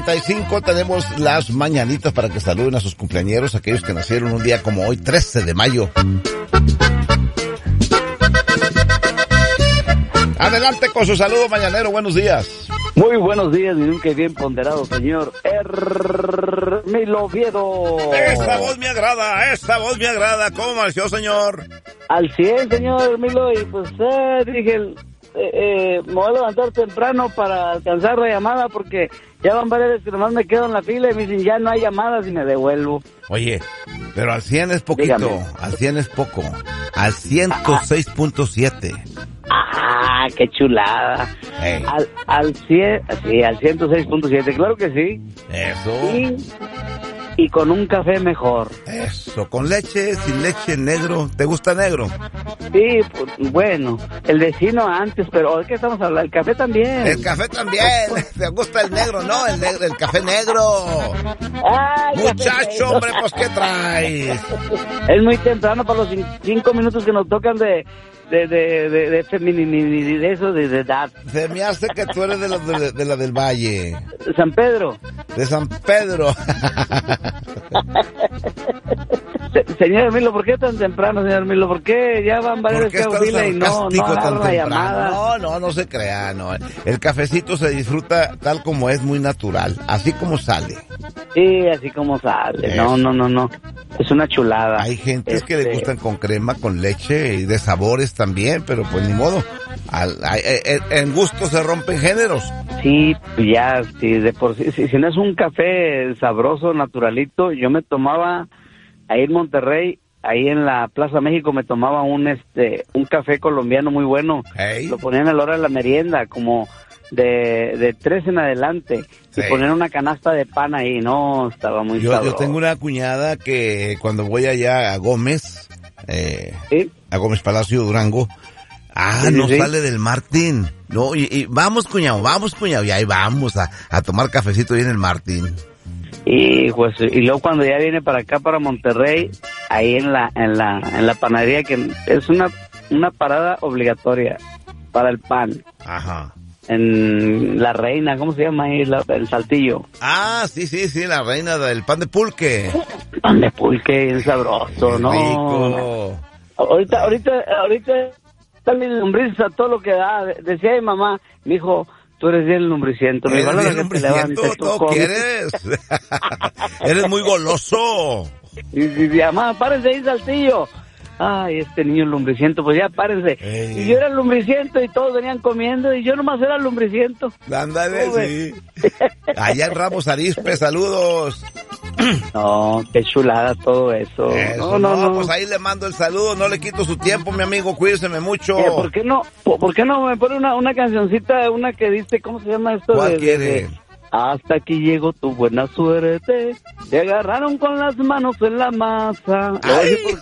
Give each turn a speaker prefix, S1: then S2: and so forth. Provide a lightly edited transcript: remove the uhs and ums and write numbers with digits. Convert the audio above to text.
S1: 8:45 tenemos las mañanitas para que saluden a sus cumpleañeros, aquellos que nacieron un día como hoy, 13 de mayo. Adelante con su saludo mañanero, buenos días.
S2: Muy buenos días, mi nunca bien ponderado señor Hermilo Oviedo.
S1: Esta voz me agrada. ¿Cómo amaneció, señor?
S2: Al 100, señor Hermilo, y pues dije, me voy a levantar temprano para alcanzar la llamada porque ya van varias veces que nomás me quedo en la fila y me dicen ya no hay llamadas y me devuelvo.
S1: Oye, pero al 100 es poquito, dígame. Al 100 es poco, al 106.7.
S2: Ah, qué chulada.
S1: Hey.
S2: Al 100, sí, al 106.7, claro que sí.
S1: Eso.
S2: Y con un café mejor.
S1: Eso, con leche, sin leche, negro. ¿Te gusta negro?
S2: Sí, pues, bueno, el vecino antes, pero ¿de qué estamos hablando? El café también.
S1: El café también. ¿Te gusta el negro? No, el café negro.
S2: Ay,
S1: muchacho, hombre, pues ¿qué traes?
S2: Es muy temprano para los 5 minutos que nos tocan de eso, de edad.
S1: Se me hace que tú eres de la del Valle.
S2: San Pedro.
S1: De San Pedro.
S2: Señor Milo, ¿por qué tan temprano, señor Milo? ¿Por qué ya van varias veces a fila y no agarran la llamada?
S1: No se crea, no. El cafecito se disfruta tal como es, muy natural, así como sale.
S2: Sí, así como sale.
S1: Eso.
S2: No. Es una chulada.
S1: Hay gente que le gustan con crema, con leche y de sabores también, pero pues ni modo. En gusto se rompen géneros.
S2: Sí, ya, sí, de por sí. Si no es un café sabroso, naturalito, yo me tomaba ahí en Monterrey, ahí en la Plaza México, me tomaba un café colombiano muy bueno.
S1: Hey.
S2: Lo ponían a la hora de la merienda, como de 3 en adelante. Sí. Y ponían una canasta de pan ahí, no, estaba muy sabroso.
S1: Yo tengo una cuñada que cuando voy allá a Gómez,
S2: ¿sí?
S1: A Gómez Palacio Durango,
S2: sí.
S1: Sale del Martín. No, y vamos cuñado, y ahí vamos a tomar cafecito ahí en el Martín.
S2: Y luego cuando ya viene para acá, para Monterrey, ahí en la panadería, que es una parada obligatoria para el pan.
S1: Ajá.
S2: En La Reina, ¿cómo se llama ahí? El Saltillo.
S1: Ah, sí, la reina del pan de pulque.
S2: Pan de pulque, es sabroso, ¿no?
S1: Rico.
S2: Ahorita están mis lombrices a todo lo que da. Decía mi mamá, mi hijo, tú eres bien lumbriciento. Me valora que te levantes.
S1: ¿Todo quieres? Eres muy goloso.
S2: Y mamá, párense ahí, Saltillo. Ay, este niño lumbriciento, pues ya párense.
S1: Ey.
S2: Y yo era lumbriciento y todos venían comiendo y yo nomás era lumbriciento.
S1: Ándale, sí. Allá en Ramos Arizpe, saludos.
S2: No, qué chulada todo eso.
S1: No, pues ahí le mando el saludo, no le quito su tiempo, mi amigo, cuídeseme mucho.
S2: ¿Por qué no me pone una cancioncita, una que dice, ¿cómo se llama esto?
S1: ¿Cuál quiere?
S2: Hasta aquí llegó tu buena suerte, te agarraron con las manos en la masa.
S1: Ay,